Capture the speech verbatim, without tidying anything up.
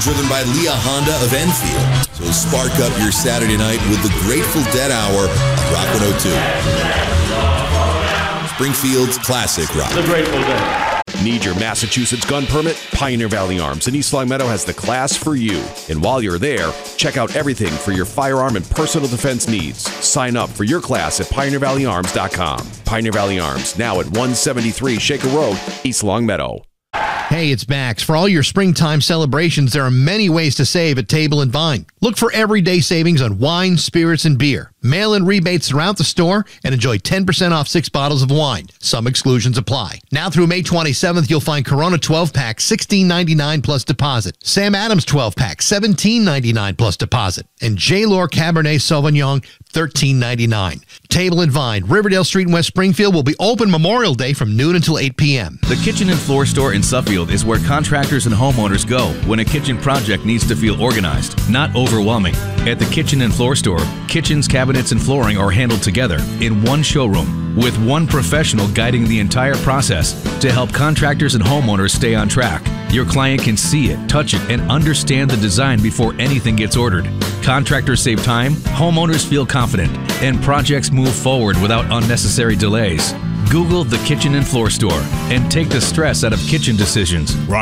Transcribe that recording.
driven by Leah Honda of Enfield. So spark up your Saturday night with the Grateful Dead Hour on Rock one oh two. Springfield's classic rock. The Grateful Dead. Need your Massachusetts gun permit? Pioneer Valley Arms in East Longmeadow has the class for you. And while you're there, check out everything for your firearm and personal defense needs. Sign up for your class at pioneer valley arms dot com. Pioneer Valley Arms, now at one seventy-three Shaker Road, East Longmeadow. Hey, it's Max. For all your springtime celebrations, there are many ways to save at Table and Vine. Look for everyday savings on wine, spirits, and beer. Mail-in rebates throughout the store and enjoy ten percent off six bottles of wine. Some exclusions apply. Now through May twenty-seventh, you'll find Corona twelve pack, sixteen ninety-nine plus deposit. Sam Adams twelve pack, seventeen ninety-nine plus deposit. And J-Lore Cabernet Sauvignon, thirteen ninety-nine. Table and Vine, Riverdale Street in West Springfield will be open Memorial Day from noon until eight p.m. The Kitchen and Floor Store in Suffield is where contractors and homeowners go when a kitchen project needs to feel organized, not overwhelming. At the Kitchen and Floor Store, kitchens, cabinets, and flooring are handled together in one showroom with one professional guiding the entire process to help contractors and homeowners stay on track. Your client can see it, touch it, and understand the design before anything gets ordered. Contractors save time, homeowners feel confident, and projects move forward without unnecessary delays. Google the Kitchen and Floor Store and take the stress out of kitchen decisions.